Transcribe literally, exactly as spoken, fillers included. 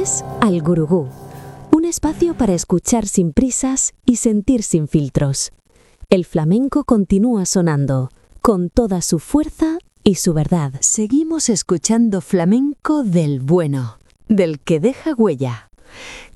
Bienvenides al Gurugú, un espacio para escuchar sin prisas y sentir sin filtros. El flamenco continúa sonando, con toda su fuerza y su verdad. Seguimos escuchando flamenco del bueno, del que deja huella.